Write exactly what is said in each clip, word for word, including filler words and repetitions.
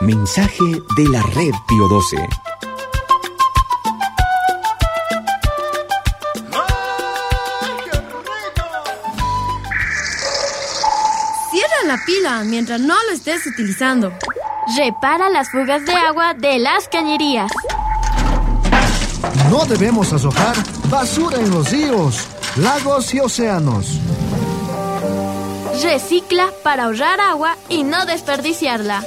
Mensaje de la Red Pío doce. Cierra la pila mientras no lo estés utilizando. Repara las fugas de agua de las cañerías. No debemos arrojar basura en los ríos, lagos y océanos. Recicla para ahorrar agua y no desperdiciarla.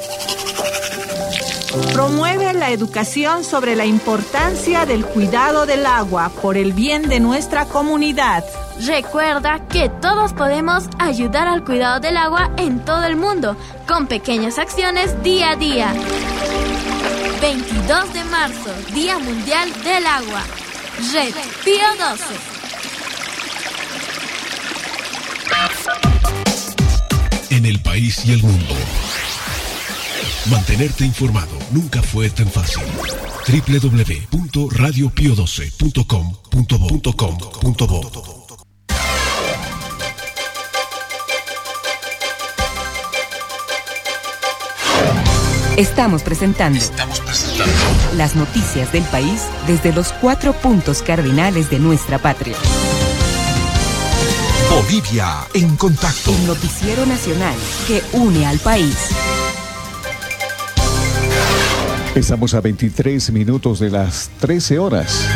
Promueve la educación sobre la importancia del cuidado del agua por el bien de nuestra comunidad. Recuerda que todos podemos ayudar al cuidado del agua en todo el mundo, con pequeñas acciones día a día. veintidós de marzo, Día Mundial del Agua. Red Pío doce. En el país y el mundo. Mantenerte informado nunca fue tan fácil. doble u doble u doble u punto radio pío doce punto com punto bo. Estamos presentando, Estamos presentando las noticias del país desde los cuatro puntos cardinales de nuestra patria. Bolivia en contacto. Un noticiero nacional que une al país. Estamos a veintitrés minutos de las trece horas.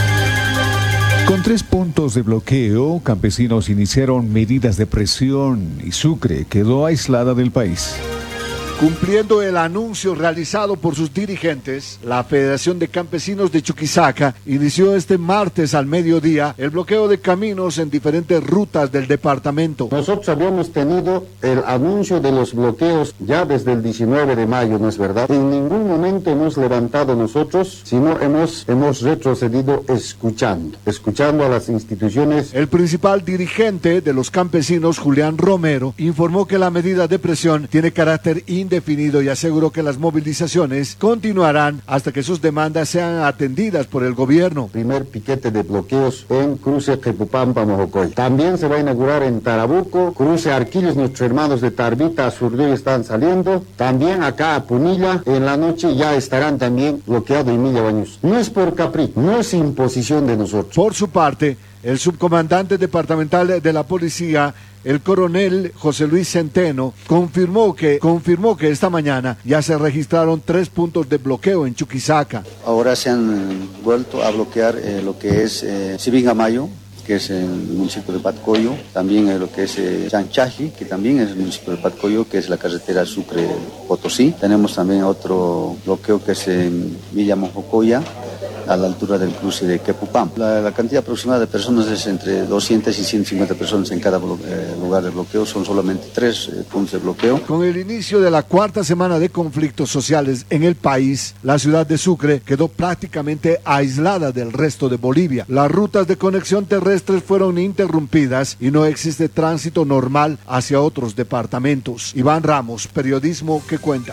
Con tres puntos de bloqueo, campesinos iniciaron medidas de presión y Sucre quedó aislada del país. Cumpliendo el anuncio realizado por sus dirigentes, la Federación de Campesinos de Chuquisaca inició este martes al mediodía el bloqueo de caminos en diferentes rutas del departamento. Nosotros habíamos tenido el anuncio de los bloqueos ya desde el diecinueve de mayo, ¿no es verdad? En ningún momento hemos levantado nosotros, sino hemos, hemos retrocedido escuchando, escuchando a las instituciones. El principal dirigente de los campesinos, Julián Romero, informó que la medida de presión tiene carácter indefinido definido y aseguró que las movilizaciones continuarán hasta que sus demandas sean atendidas por el gobierno. Primer piquete de bloqueos en cruce Jepupampa, Mojocoy. También se va a inaugurar en Tarabuco, cruce Arquillos, nuestros hermanos de Tarbita, Azurduy están saliendo. También acá a Punilla, en la noche ya estarán también bloqueados en Milla Baños. No es por capricho, no es imposición de nosotros. Por su parte, el subcomandante departamental de la policía, el coronel José Luis Centeno, confirmó que, confirmó que esta mañana ya se registraron tres puntos de bloqueo en Chuquisaca. Ahora se han eh, vuelto a bloquear eh, lo que es eh, Sibingamayo, que es el municipio de Patcoyo, también eh, lo que es eh, Chanchaji, que también es el municipio de Patcoyo, que es la carretera Sucre-Potosí. Tenemos también otro bloqueo que es en Villa Mojocoya, a la altura del cruce de Quepupam. La, la cantidad aproximada de personas es entre doscientas y ciento cincuenta personas en cada eh, lugar de bloqueo. Son solamente tres eh, puntos de bloqueo. Con el inicio de la cuarta semana de conflictos sociales en el país, la ciudad de Sucre quedó prácticamente aislada del resto de Bolivia. Las rutas de conexión terrestres fueron interrumpidas y no existe tránsito normal hacia otros departamentos. Iván Ramos, periodismo que cuenta.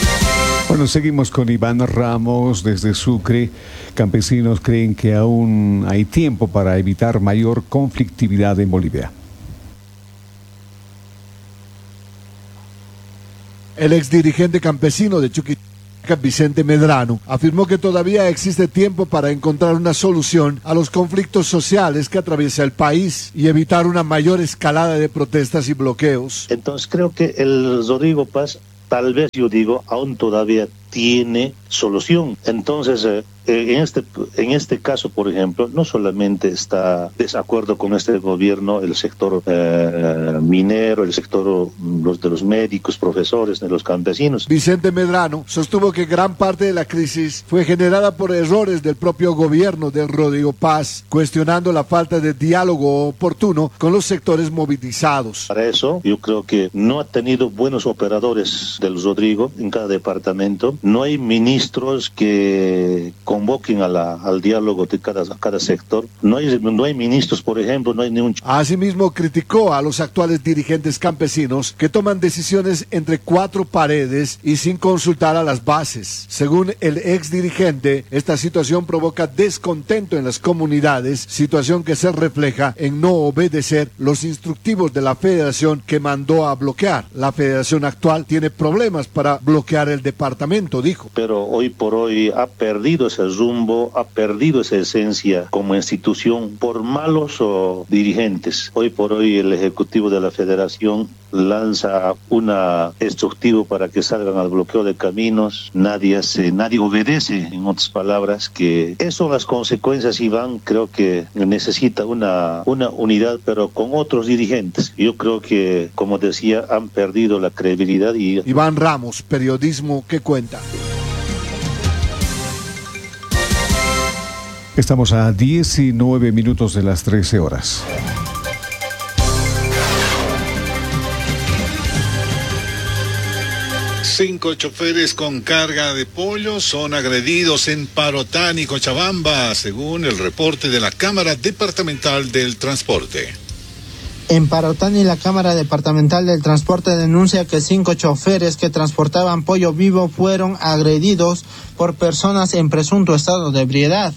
Bueno, seguimos con Iván Ramos desde Sucre. Campesinos creen que aún hay tiempo para evitar mayor conflictividad en Bolivia. El exdirigente campesino de Chuquisaca, Vicente Medrano, afirmó que todavía existe tiempo para encontrar una solución a los conflictos sociales que atraviesa el país y evitar una mayor escalada de protestas y bloqueos. Entonces creo que el Rodrigo Paz, tal vez yo digo, aún todavía tiene solución. Entonces, eh, en este en este caso, por ejemplo, no solamente está desacuerdo con este gobierno el sector eh, minero, el sector los de los médicos, profesores, de los campesinos. Vicente Medrano sostuvo que gran parte de la crisis fue generada por errores del propio gobierno de Rodrigo Paz, cuestionando la falta de diálogo oportuno con los sectores movilizados. Para eso, yo creo que no ha tenido buenos operadores del Rodrigo en cada departamento. No hay ministros que con convoquen a la, al diálogo de cada, cada sector. No hay, no hay ministros, por ejemplo, no hay ni un... Asimismo, criticó a los actuales dirigentes campesinos que toman decisiones entre cuatro paredes y sin consultar a las bases. Según el ex dirigente, esta situación provoca descontento en las comunidades, situación que se refleja en no obedecer los instructivos de la federación que mandó a bloquear. La federación actual tiene problemas para bloquear el departamento, dijo. Pero hoy por hoy ha perdido ese rumbo, ha perdido esa esencia como institución por malos o dirigentes. Hoy por hoy el Ejecutivo de la Federación lanza una instructivo para que salgan al bloqueo de caminos, nadie hace, nadie obedece, en otras palabras, que eso son las consecuencias. Iván, creo que necesita una, una unidad, pero con otros dirigentes. Yo creo que, como decía, han perdido la credibilidad. Y Iván Ramos, periodismo que cuenta. Estamos a diecinueve minutos de las trece horas. Cinco choferes con carga de pollo son agredidos en Parotán y Cochabamba, según el reporte de la Cámara Departamental del Transporte. En Parotán, la Cámara Departamental del Transporte denuncia que cinco choferes que transportaban pollo vivo fueron agredidos por personas en presunto estado de ebriedad.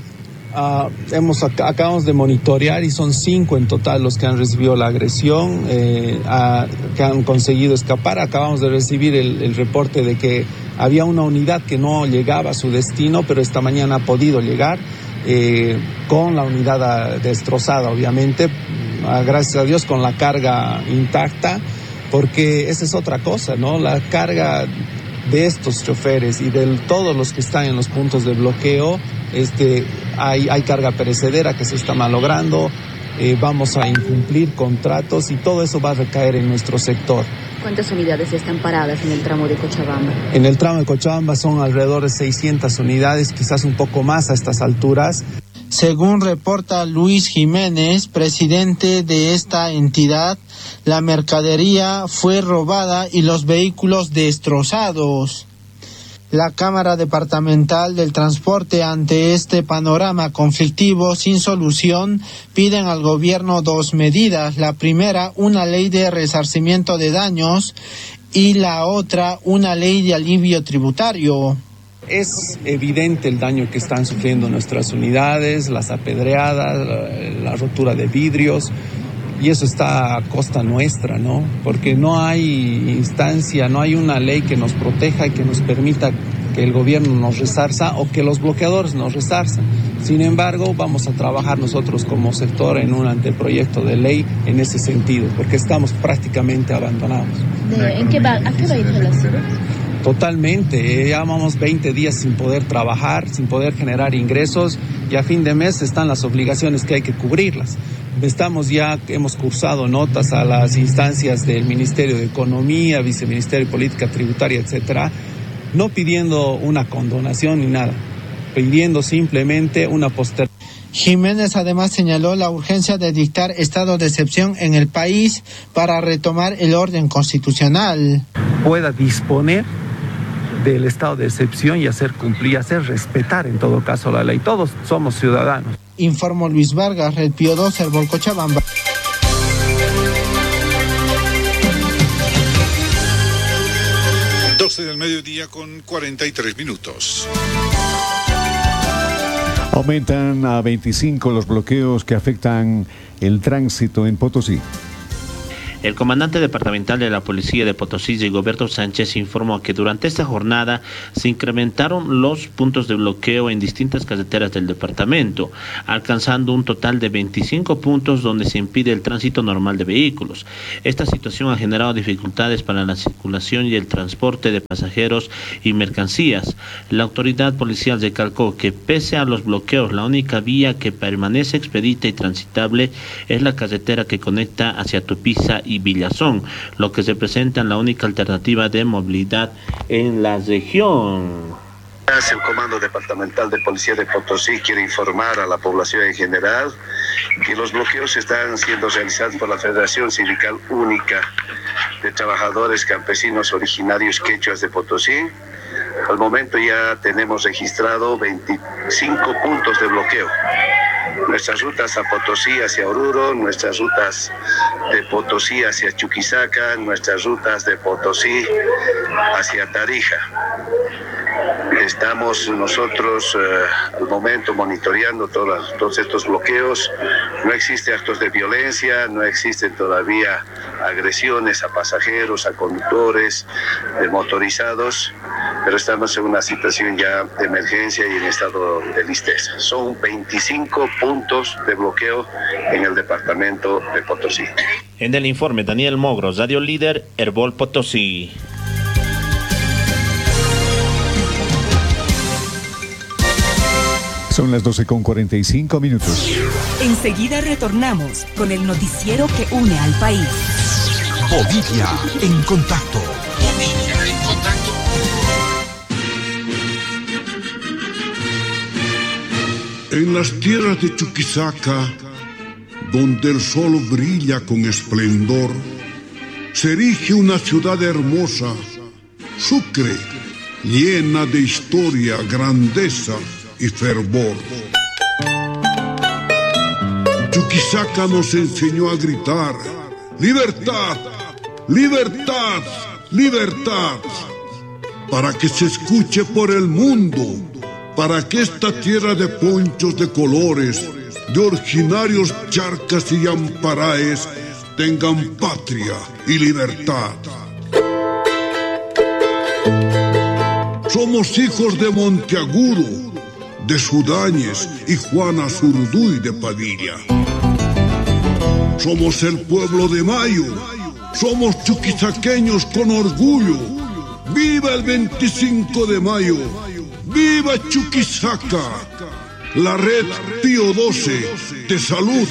Uh, hemos acabamos de monitorear y son cinco en total los que han recibido la agresión, eh, a, que han conseguido escapar. Acabamos de recibir el, el reporte de que había una unidad que no llegaba a su destino, pero esta mañana ha podido llegar eh, con la unidad destrozada, obviamente, gracias a Dios con la carga intacta, porque esa es otra cosa, ¿no? La carga de estos choferes y de todos los que están en los puntos de bloqueo, este, hay, hay carga perecedera que se está malogrando, eh, vamos a incumplir contratos y todo eso va a recaer en nuestro sector. ¿Cuántas unidades están paradas en el tramo de Cochabamba? En el tramo de Cochabamba son alrededor de seiscientas unidades, quizás un poco más a estas alturas. Según reporta Luis Jiménez, presidente de esta entidad, la mercadería fue robada y los vehículos destrozados. La Cámara Departamental del Transporte, ante este panorama conflictivo sin solución, piden al gobierno dos medidas. La primera, una ley de resarcimiento de daños, y la otra, una ley de alivio tributario. Es evidente el daño que están sufriendo nuestras unidades, las apedreadas, la, la rotura de vidrios, y eso está a costa nuestra, ¿no? Porque no hay instancia, no hay una ley que nos proteja y que nos permita que el gobierno nos resarza o que los bloqueadores nos resarzan. Sin embargo, vamos a trabajar nosotros como sector en un anteproyecto de ley en ese sentido, porque estamos prácticamente abandonados. ¿De, ¿En qué va, a qué va a ir la ciudad? Totalmente, llevamos veinte días sin poder trabajar, sin poder generar ingresos, y a fin de mes están las obligaciones que hay que cubrirlas. Estamos ya, hemos cursado notas a las instancias del Ministerio de Economía, Viceministerio de Política Tributaria, etcétera, no pidiendo una condonación ni nada, pidiendo simplemente una postergación. Jiménez además señaló la urgencia de dictar estado de excepción en el país para retomar el orden constitucional. Pueda disponer del estado de excepción y hacer cumplir, hacer respetar en todo caso la ley. Todos somos ciudadanos. Informó Luis Vargas, Red Pío doce, Herbol Cochabamba. doce del mediodía con cuarenta y tres minutos. Aumentan a veinticinco los bloqueos que afectan el tránsito en Potosí. El comandante departamental de la Policía de Potosí, Rigoberto Sánchez, informó que durante esta jornada se incrementaron los puntos de bloqueo en distintas carreteras del departamento, alcanzando un total de veinticinco puntos donde se impide el tránsito normal de vehículos. Esta situación ha generado dificultades para la circulación y el transporte de pasajeros y mercancías. La autoridad policial recalcó que pese a los bloqueos, la única vía que permanece expedita y transitable es la carretera que conecta hacia Tupiza y Villazón, lo que representa la única alternativa de movilidad en la región. El Comando Departamental de Policía de Potosí quiere informar a la población en general que los bloqueos están siendo realizados por la Federación Sindical Única de Trabajadores Campesinos Originarios Quechuas de Potosí. Al momento ya tenemos registrado veinticinco puntos de bloqueo. Nuestras rutas a Potosí hacia Oruro, nuestras rutas de Potosí hacia Chuquisaca, nuestras rutas de Potosí hacia Tarija. Estamos nosotros eh, al momento monitoreando todas, todos estos bloqueos. No existen actos de violencia, no existen todavía agresiones a pasajeros, a conductores de motorizados, pero estamos en una situación ya de emergencia y en estado de listeza. Son veinticinco puntos de bloqueo en el departamento de Potosí. En el informe, Daniel Mogros, Radio Líder, Herbol Potosí. Son las doce con cuarenta y cinco minutos. Enseguida retornamos con el noticiero que une al país. Bolivia en contacto. Bolivia en contacto. En las tierras de Chuquisaca, donde el sol brilla con esplendor, se erige una ciudad hermosa, Sucre, llena de historia, grandeza y fervor. Chuquisaca nos enseñó a gritar: ¡libertad! ¡Libertad! ¡Libertad! Para que se escuche por el mundo, para que esta tierra de ponchos de colores, de originarios charcas y amparaes, tengan patria y libertad. Somos hijos de Monteagudo, de Sudáñez y Juana Zurduy de Padilla. Somos el pueblo de Mayo, somos chuquisaqueños con orgullo. ¡Viva el veinticinco de mayo! ¡Viva Chuquisaca! La red Pío doce te saluda.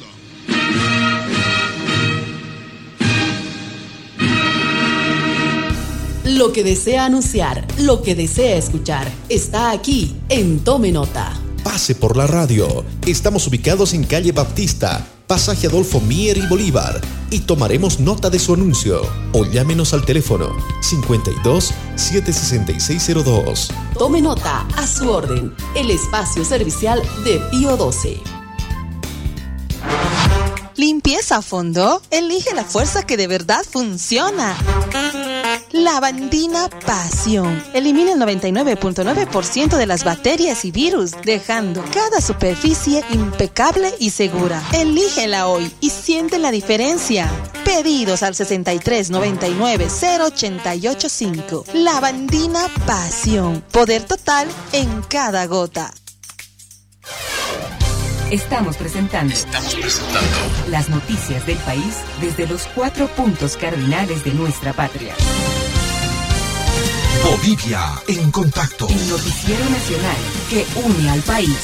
Lo que desea anunciar, lo que desea escuchar, está aquí en Tome Nota. Pase por la radio. Estamos ubicados en calle Baptista, pasaje Adolfo Mier y Bolívar, y tomaremos nota de su anuncio. O llámenos al teléfono cincuenta y dos, setecientos sesenta y seis cero dos. Tome Nota, a su orden, el espacio servicial de Pío doce. ¿Limpieza a fondo? Elige la fuerza que de verdad funciona. Lavandina Pasión. Elimina el noventa y nueve punto nueve por ciento de las bacterias y virus, dejando cada superficie impecable y segura. Elígela hoy y siente la diferencia. Pedidos al sesenta y tres, noventa y nueve, cero ochenta y ocho cinco. Lavandina Pasión. Poder total en cada gota. Estamos presentando, Estamos presentando las noticias del país desde los cuatro puntos cardinales de nuestra patria. Bolivia en contacto. El noticiero nacional que une al país.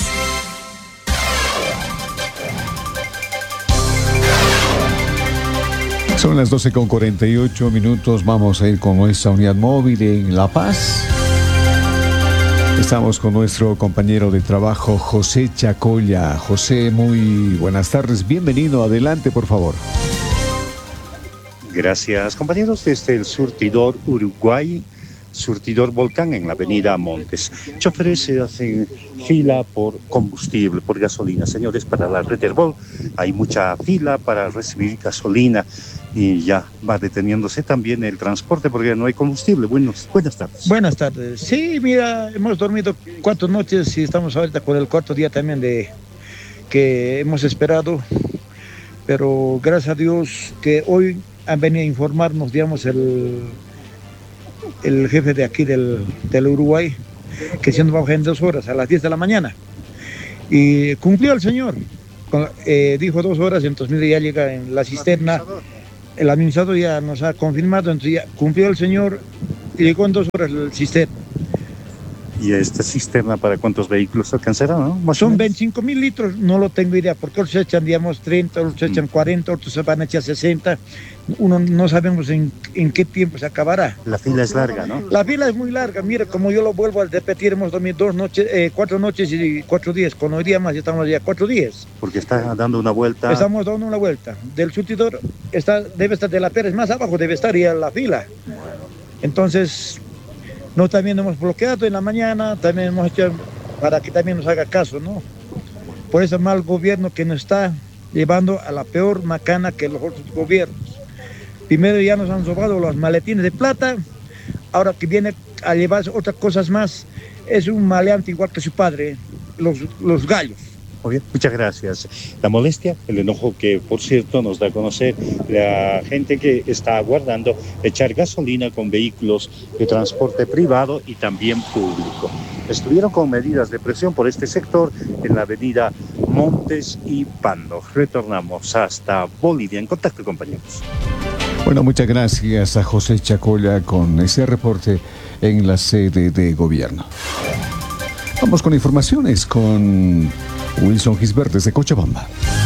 Son las doce con cuarenta y ocho minutos. Vamos a ir con nuestra unidad móvil en La Paz. Estamos con nuestro compañero de trabajo, José Chacolla. José, muy buenas tardes. Bienvenido. Adelante, por favor. Gracias, compañeros. Desde el surtidor Uruguay, surtidor Volcán en la avenida Montes. Choferes se hacen fila por combustible, por gasolina. Señores, para la red Herbol hay mucha fila para recibir gasolina y ya va deteniéndose también el transporte porque no hay combustible. Buenos, buenas tardes. Buenas tardes. Sí, mira, hemos dormido cuatro noches y estamos ahorita con el cuarto día también de que hemos esperado, pero gracias a Dios que hoy han venido a informarnos, digamos, el el jefe de aquí del, del Uruguay, que siendo baja en dos horas, a las diez de la mañana. Y cumplió el señor. Eh, dijo dos horas, entonces mire, ya llega en la cisterna. El administrador ya nos ha confirmado, entonces ya cumplió el señor y llegó en dos horas el cisterna. ¿Y esta cisterna para cuántos vehículos alcanzará, no? Más Son veinticinco mil litros, no lo tengo idea, porque otros echan, digamos, treinta, otros echan cuarenta, otros se van a echar sesenta. Uno no sabemos en, en qué tiempo se acabará. La fila es larga, ¿no? La fila es muy larga. Mira, como yo lo vuelvo a repetir, hemos dormido dos noches, eh, cuatro noches y cuatro días. Con hoy día más, ya estamos ya cuatro días. Porque está dando una vuelta. Estamos dando una vuelta. Del surtidor está, debe estar de la Pérez más abajo, debe estar ya la fila. Entonces, no también hemos bloqueado en la mañana, también hemos hecho para que también nos haga caso, ¿no? Por eso mal gobierno que nos está llevando a la peor macana que los otros gobiernos. Primero ya nos han robado los maletines de plata, ahora que viene a llevarse otras cosas más, es un maleante igual que su padre, los, los gallos. Muy bien, muchas gracias. La molestia, el enojo que, por cierto, nos da a conocer la gente que está aguardando echar gasolina con vehículos de transporte privado y también público. Estuvieron con medidas de presión por este sector en la avenida Montes y Pando. Retornamos hasta Bolivia. En contacto, compañeros. Bueno, muchas gracias a José Chacolla con ese reporte en la sede de gobierno. Vamos con informaciones con Wilson Gisbert desde Cochabamba.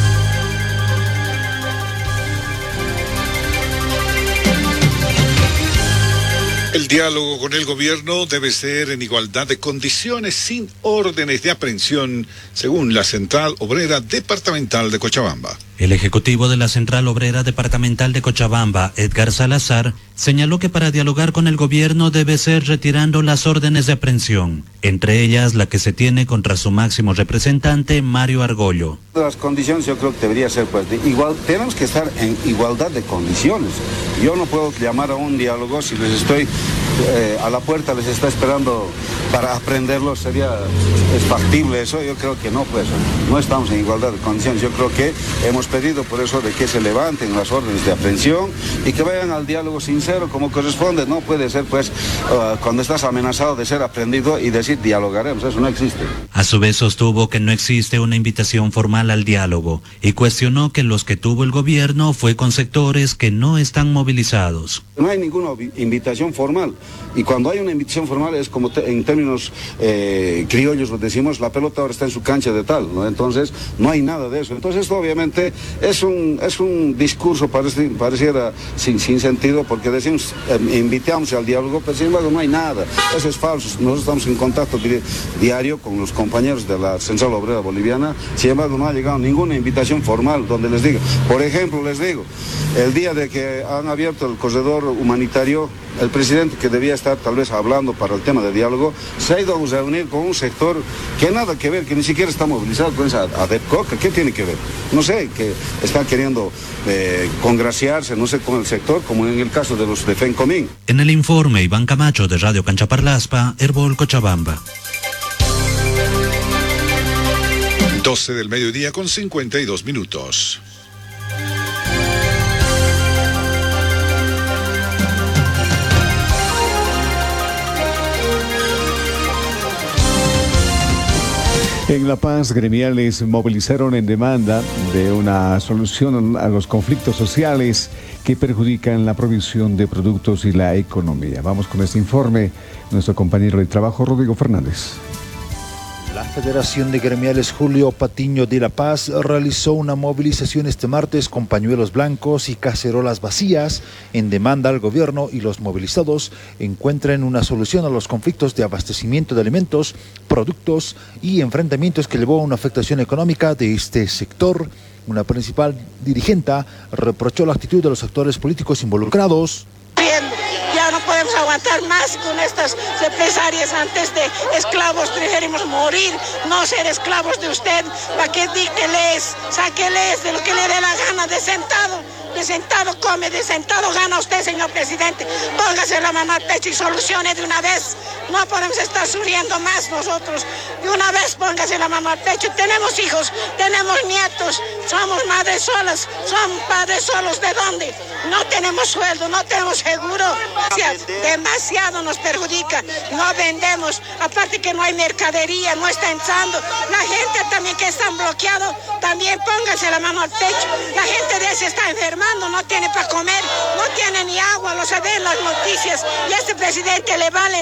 El diálogo con el gobierno debe ser en igualdad de condiciones, sin órdenes de aprehensión, según la Central Obrera Departamental de Cochabamba. El ejecutivo de la Central Obrera Departamental de Cochabamba, Edgar Salazar, señaló que para dialogar con el gobierno debe ser retirando las órdenes de aprehensión, entre ellas la que se tiene contra su máximo representante, Mario Argollo. Las condiciones yo creo que debería ser pues de igual, tenemos que estar en igualdad de condiciones. Yo no puedo llamar a un diálogo si les estoy eh, a la puerta, les está esperando para aprenderlos, sería es factible eso. Yo creo que no, pues no estamos en igualdad de condiciones. Yo creo que hemos pedido por eso de que se levanten las órdenes de aprehensión y que vayan al diálogo sincero como corresponde. No puede ser pues uh, cuando estás amenazado de ser aprendido y decir dialogaremos, eso no existe. A su vez sostuvo que no existe una invitación formal al diálogo y cuestionó que los que tuvo el gobierno fue con sectores que no están movilizados. No hay ninguna invitación formal y cuando hay una invitación formal es como te, en términos eh, criollos lo decimos, la pelota ahora está en su cancha de tal, ¿no? Entonces no hay nada de eso. Entonces esto obviamente es un, es un discurso parece, pareciera sin, sin sentido porque decimos, eh, invitamos al diálogo, pero sin embargo no hay nada. Eso es falso. Nosotros estamos en contacto di diario con los compañeros de la Central Obrera Boliviana, sin embargo no ha llegado ninguna invitación formal donde les diga, por ejemplo les digo, el día de que han abierto el corredor humanitario, el presidente que debía estar tal vez hablando para el tema de diálogo, se ha ido a reunir con un sector que nada que ver, que ni siquiera está movilizado con esa ADEPCOCA. ¿Qué tiene que ver? No sé, que está queriendo eh, congraciarse, no sé, con el sector, como en el caso de los de FENCOMIN. En el informe, Iván Camacho de Radio Canchaparlaspa, Herbol, Cochabamba. doce del mediodía con cincuenta y dos minutos. En La Paz, gremiales movilizaron en demanda de una solución a los conflictos sociales que perjudican la provisión de productos y la economía. Vamos con este informe, nuestro compañero de trabajo, Rodrigo Fernández. La Federación de Gremiales Julio Patiño de La Paz realizó una movilización este martes con pañuelos blancos y cacerolas vacías en demanda al gobierno y los movilizados encuentren una solución a los conflictos de abastecimiento de alimentos, productos y enfrentamientos que llevó a una afectación económica de este sector. Una principal dirigente reprochó la actitud de los actores políticos involucrados. Ya no podemos aguantar más con estas represalias. Antes de esclavos preferimos morir, no ser esclavos de usted. ¿Para qué dícteles? Sáqueles de lo que le dé la gana, de sentado. De sentado come, de sentado gana usted, señor presidente. Póngase la mano al pecho y solucione de una vez. No podemos estar sufriendo más nosotros. De una vez póngase la mano al pecho. Tenemos hijos, tenemos nietos, somos madres solas, somos padres solos. ¿De dónde? No tenemos sueldo, no tenemos seguro. Demasiado nos perjudica. No vendemos, aparte que no hay mercadería, no está entrando. La gente también que está bloqueado, también póngase la mano al pecho. La gente de se está enfermando, no tiene para comer, no tiene ni agua, lo se ve en las noticias. Y a este presidente le vale